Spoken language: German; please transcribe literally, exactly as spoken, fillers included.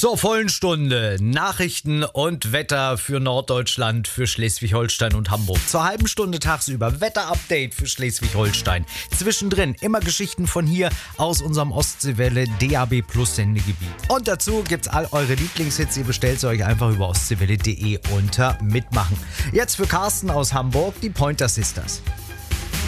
Zur vollen Stunde Nachrichten und Wetter für Norddeutschland, für Schleswig-Holstein und Hamburg. Zur halben Stunde tagsüber Wetterupdate für Schleswig-Holstein. Zwischendrin immer Geschichten von hier aus unserem Ostseewelle D A B Plus Sendegebiet. Und dazu gibt's all eure Lieblingshits. Ihr bestellt sie euch einfach über ostseewelle punkt de unter Mitmachen. Jetzt für Carsten aus Hamburg die Pointer Sisters.